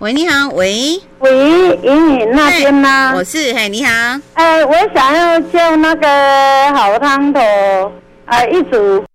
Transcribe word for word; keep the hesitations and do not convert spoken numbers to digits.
喂，你好，喂， 喂，莹莹那边吗？ 我是，嘿，你好。 哎，我想要叫那个好汤头，啊，一组。